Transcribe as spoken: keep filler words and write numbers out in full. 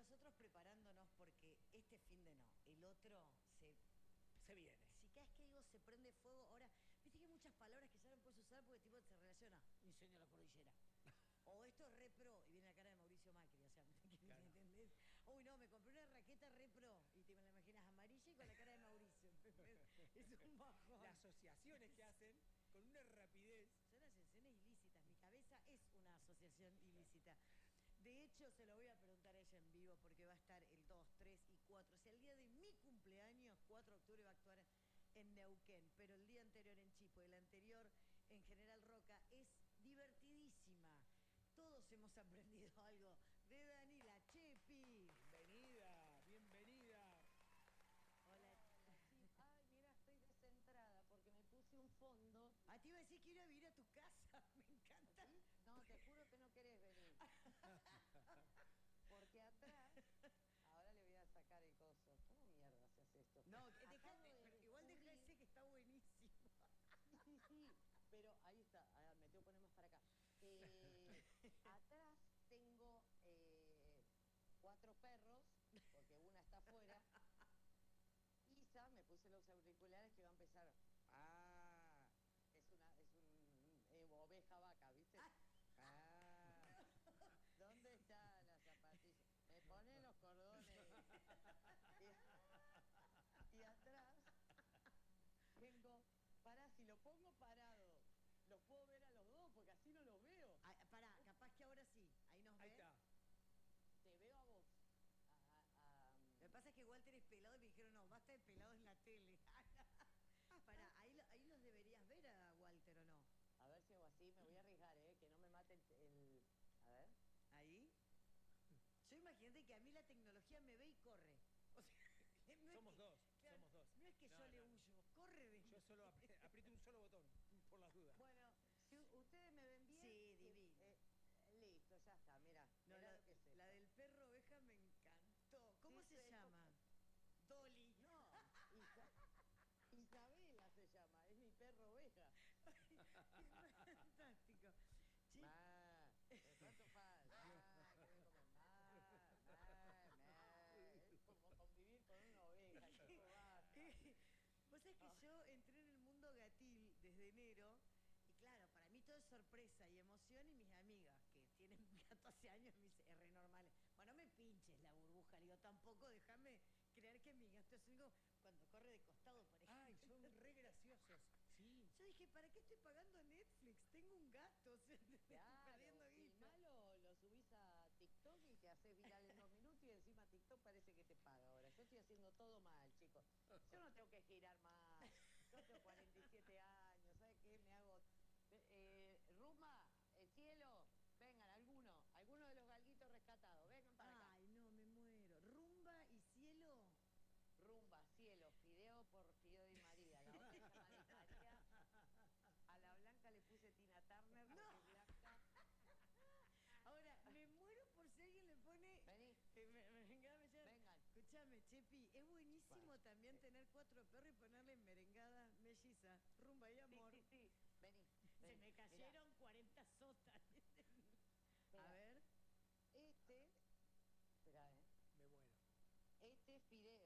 nosotros preparándonos porque este fin de no, el otro se... Se viene. Si cada vez que algo se prende fuego, ahora, viste que hay muchas palabras que ya no puedes usar porque tipo se relaciona. Incendio en la cordillera. O esto es re pro, y viene la cara de Mauricio Macri, o sea, Claro. ¿entendés? Uy, no, me compré una raqueta re pro, y te me la imaginas amarilla y con la cara de Mauricio, ¿entendés? Es un bajón. Las asociaciones que hacen con una rapidez. Son asociaciones ilícitas, mi cabeza es una asociación ilícita. De hecho, se lo voy a preguntar a ella en vivo porque va a estar el dos, tres y cuatro. O sea, el día de mi cumpleaños, cuatro de octubre, va a actuar en Neuquén, pero el día anterior en Chipo, el anterior en General Roca, es divertidísima. Todos hemos aprendido algo de Danila Chepi. Bienvenida, bienvenida. Hola. Ay, mira, estoy descentrada porque me puse un fondo. Ah, te iba a decir que iba a vivir a tu casa, me encanta. ¿Sí? No, te juro que no querés venir. Porque atrás, ahora le voy a sacar el coso. ¿Cómo mierda se hace esto? No, Acabo dejate, de pero igual deja descubrir- ese que está buenísimo. Sí, sí, sí, pero ahí está. Ah, me tengo que poner más para acá. Eh, atrás tengo eh, cuatro perros, porque una está afuera. Isa, me puse los auriculares que va a empezar. Ah, es una, es un eh, oveja vaca, ¿viste? Ah, ¿dónde están las zapatillas? Me ponen los cordones. Y, y atrás tengo, pará, si lo pongo parado, los puedo ver a los dos, porque así no los veo. Ah, pará, capaz que ahora sí. Ahí nos Ahí ve. está. Te veo a vos. A- a- a- Lo que pasa es que Walter es pelado y me dijeron, no, basta de pelado en la tele. Pará, ahí, lo- ahí los deberías ver a Walter, ¿o no? A ver si hago así, me voy a arriesgar, ¿eh? Que no me mate el... el- A ver. ¿Ahí? Yo imagínate que a mí la tecnología me ve y corre. O sea, no es Somos que- dos, claro, somos dos. No es que No, yo le no. huyo, corre de mí. Yo solo apri- aprieto un solo botón, por las dudas. Bueno, si u- ustedes me ven bien... Sí, eh, divino. eh, listo, ya está, mira. No, mirá la, lo que es esto. la del perro oveja me encantó. ¿Cómo Sí, se sí, llama? Dolly. No, Isa- Isabela se llama, es mi perro oveja. Qué fantástico. Che, Ma, ¿de cuánto falta? Ma, que me comen. Ma, ma, ma. Es como convivir con una oveja, chico, basta. Eh, Vos sabés que Ah. yo entré en el mundo gatil desde enero y claro, para mí todo es sorpresa y emoción y mis amigas que tienen gato hace años me dicen, es re normal. Bueno, no me pinches la burbuja, le digo, tampoco déjame creer que mi gato es único cuando corre de costado, por ejemplo. Ay, son re graciosos. Sí. Yo dije, ¿para qué estoy pagando Netflix? Tengo un gato, o sea, estoy Claro, perdiendo guita. filmalo, lo subís a TikTok y te haces viral en dos minutos y encima TikTok parece que te paga ahora. Yo estoy haciendo todo mal, chicos. Yo no tengo que girar más. Yo tengo cuarenta y siete años, ¿sabes qué? Me hago... Eh, Ruma, el cielo, vengan, alguno, alguno de los galguitos rescatados, vengan para acá. Ay, no, me muero. Rumba y cielo. Rumba, cielo, fideo por Fideo Di María. La otra se llama Di María. A la blanca le puse Tina Turner porque No. es blanca. Ahora, me muero por si alguien le pone... Vení. Eh, me, me, venga, me llama- Vengan. Escuchame, Chepi, es buenísimo Bueno, también sí. tener cuatro perros y ponerle merengada melliza, rumba y Sí, amor. sí, sí. Vení. Se vení. me Mirá, cayeron cuarenta sotas. A mirá. ver. Este. Esperá, ¿eh? Me muero. Este es fideo.